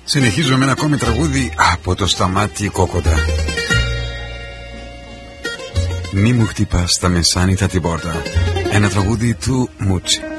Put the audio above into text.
Συνεχίζω με ένα ακόμη τραγούδι από το Σταμάτη Κόκοντα. Μη μου χτυπάς στα μεσάνυχτα την πόρτα. Ένα τραγούδι του Μούτσι.